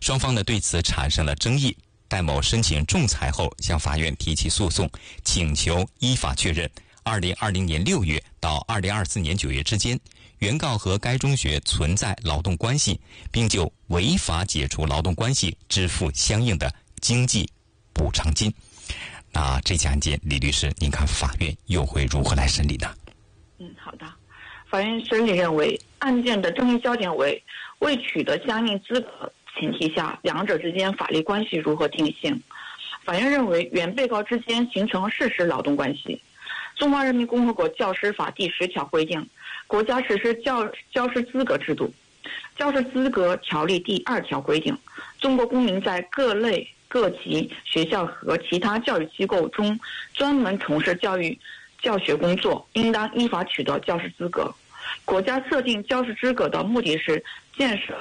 双方呢对此产生了争议。戴某申请仲裁后，向法院提起诉讼，请求依法确认2020年6月到2024年9月之间，原告和该中学存在劳动关系，并就违法解除劳动关系支付相应的经济补偿金。那这起案件，李律师，您看法院又会如何来审理呢？ 好的。法院审理认为，案件的争议焦点为未取得相应资格前提下，两者之间法律关系如何定性。法院认为，原被告之间形成事实劳动关系。中华人民共和国教师法第10条规定，国家实施教师资格制度。教师资格条例第2条规定，中国公民在各类各级学校和其他教育机构中专门从事教学工作，应当依法取得教师资格。国家设定教师资格的目的是建设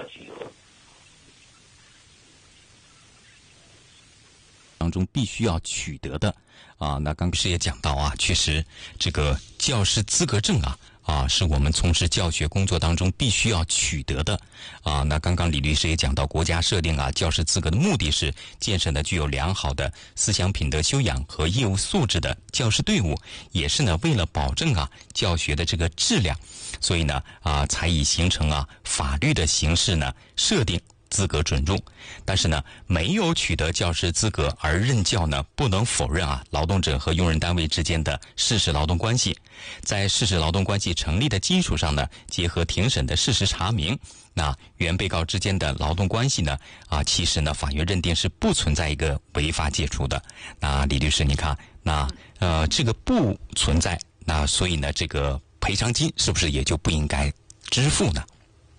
当中必须要取得的那刚是也讲到确实这个教师资格证是我们从事教学工作当中必须要取得的那刚刚李律师也讲到，国家设定教师资格的目的是建设呢具有良好的思想品德修养和业务素质的教师队伍，也是呢为了保证教学的这个质量，所以呢才以形成法律的形式呢设定资格准入。但是呢，没有取得教师资格而任教呢，不能否认劳动者和用人单位之间的事实劳动关系。在事实劳动关系成立的基础上呢，结合庭审的事实查明，那原被告之间的劳动关系呢，其实呢，法院认定是不存在一个违法解除的。那李律师，你看，那这个不存在，那所以呢，这个赔偿金是不是也就不应该支付呢？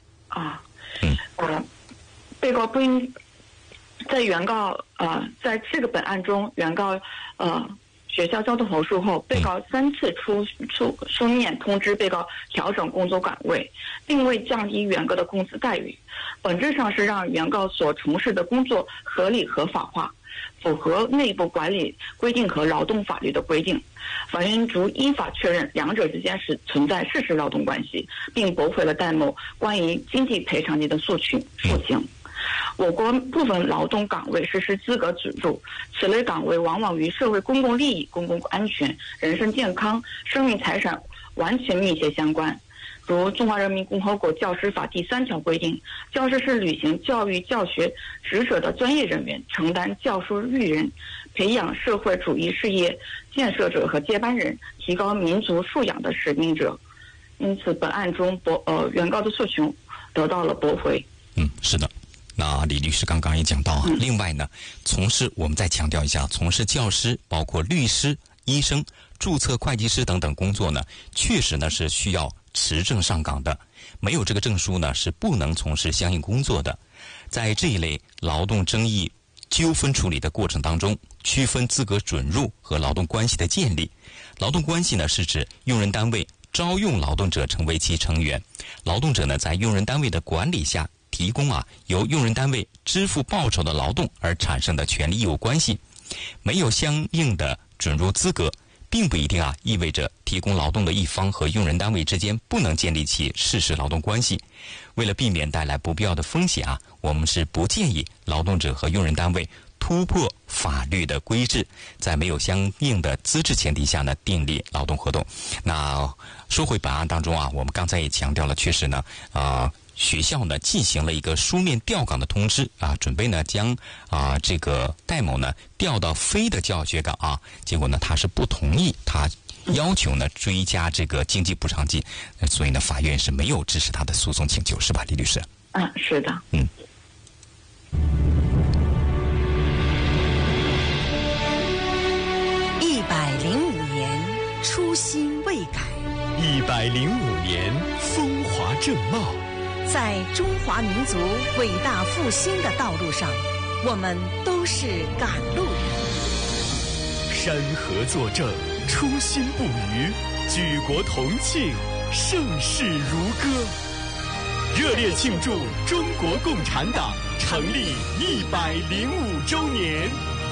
被告不应在原告在这个本案中，原告学校交通投诉后，被告3次书面通知被告调整工作岗位，并未降低原告的工资待遇，本质上是让原告所从事的工作合理合法化，符合内部管理规定和劳动法律的规定。法院逐依法确认两者之间是存在事实劳动关系，并驳回了戴某关于经济赔偿金的诉请。我国部分劳动岗位实施资格准入，此类岗位往往与社会公共利益、公共安全、人身健康、生命财产完全密切相关。如《中华人民共和国教师法》第3条规定，教师是履行教育教学职责的专业人员，承担教书育人、培养社会主义事业建设者和接班人，提高民族素养的使命者。因此，本案中原告的诉求得到了驳回。 是的。那李律师刚刚也讲到另外呢，我们再强调一下，从事教师包括律师、医生、注册会计师等等工作呢，确实呢是需要持证上岗的，没有这个证书呢是不能从事相应工作的。在这一类劳动争议纠纷处理的过程当中，区分资格准入和劳动关系的建立。劳动关系呢是指用人单位招用劳动者成为其成员，劳动者呢在用人单位的管理下提供由用人单位支付报酬的劳动而产生的权利义务关系。没有相应的准入资格，并不一定意味着提供劳动的一方和用人单位之间不能建立起事实劳动关系。为了避免带来不必要的风险我们是不建议劳动者和用人单位突破法律的规制，在没有相应的资质前提下呢订立劳动合同。那说回本案当中我们刚才也强调了，确实呢学校呢进行了一个书面调岗的通知准备呢将这个戴某呢调到非的教学岗结果呢他是不同意，他要求呢追加这个经济补偿金，所以呢法院是没有支持他的诉讼请求，是吧，李律师？ 是的。 105年初心未改 ，105年风华正茂。 在中华民族伟大复兴的道路上，我们都是赶路人。 山河作证，初心不渝，举国同庆，盛世如歌。热烈庆祝中国共产党成立105周年。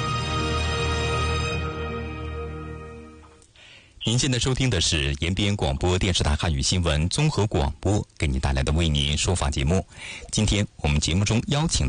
您现在收听的是延边广播电视台汉语新闻综合广播给您带来的为您说法节目。今天我们节目中邀请